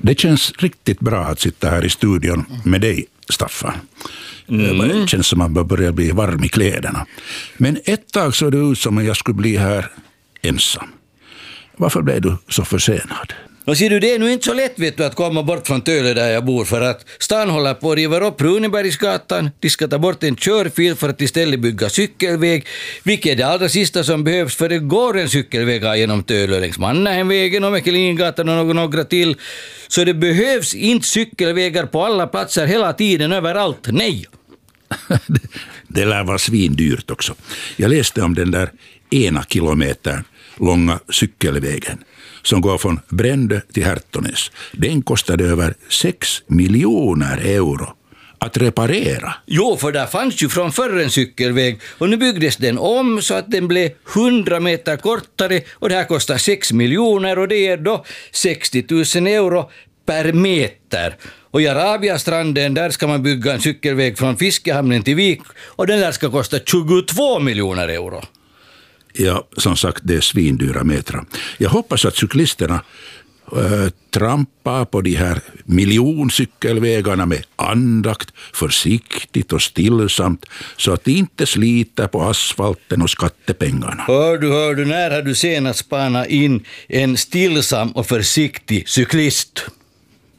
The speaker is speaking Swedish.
Det känns riktigt bra att sitta här i studion med dig, Staffan. Det känns som att man börjar bli varm i kläderna. Men ett tag såg det ut som att jag skulle bli här ensam. Varför blev du så försenad? Och ser du, det är nu inte så lätt vet du, att komma bort från Töle där jag bor, för att stan håller på att riva upp Runebergsgatan. De ska ta bort en körfil för att istället bygga cykelväg, vilket är det allra sista som behövs, för det går en cykelväg här genom Töle längs Mannerheimvägen och Mäkelingatan och några till. Så det behövs inte cykelvägar på alla platser hela tiden överallt, nej. Det lär vara svindyrt också. Jag läste om den där 1 kilometer långa cykelvägen som går från Brände till Härtonäs. Den kostade över 6 miljoner euro att reparera. Jo, för där fanns ju från förr en cykelväg och nu byggdes den om så att den blev 100 meter kortare och det här kostar 6 miljoner och det är då 60 000 euro per meter. Och i Arabiastranden där ska man bygga en cykelväg från Fiskehamnen till Vik och den där ska kosta 22 miljoner euro. Ja, som sagt, det är svindyra metrar. Jag hoppas att cyklisterna trampar på de här miljoncykelvägarna med andakt, försiktigt och stillsamt så att de inte sliter på asfalten och skattepengarna. Hör du, när har du senast spanat in en stillsam och försiktig cyklist?